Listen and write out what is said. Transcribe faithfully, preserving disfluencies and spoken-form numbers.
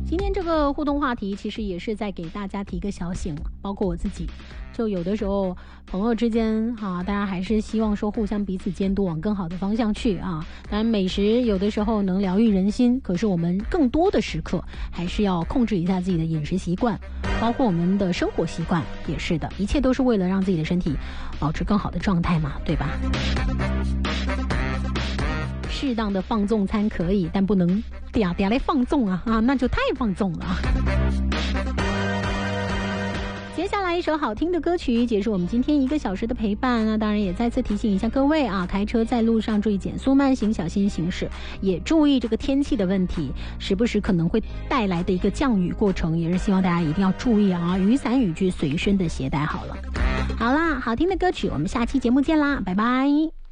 今天这个互动话题其实也是在给大家提个小醒，包括我自己，就有的时候朋友之间啊，大家还是希望说互相彼此监督，往更好的方向去啊。当然美食有的时候能疗愈人心，可是我们更多的时刻还是要控制一下自己的饮食习惯，包括我们的生活习惯也是的，一切都是为了让自己的身体保持更好的状态嘛，对吧？适当的放纵餐可以，但不能嗲嗲来放纵啊啊，那就太放纵了。接下来一首好听的歌曲结束我们今天一个小时的陪伴，那当然也再次提醒一下各位啊，开车在路上注意减速慢行，小心行驶，也注意这个天气的问题，时不时可能会带来的一个降雨过程，也是希望大家一定要注意啊，雨伞雨具随身的携带好了。好啦，好听的歌曲，我们下期节目见啦，拜拜。